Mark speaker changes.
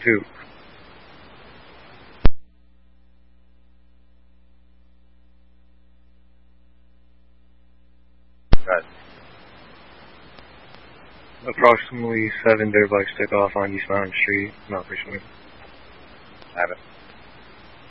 Speaker 1: 2.
Speaker 2: Right.
Speaker 1: Approximately 7 dirt bikes took off on East Mountain Street, Mount Fishman.
Speaker 2: Have it.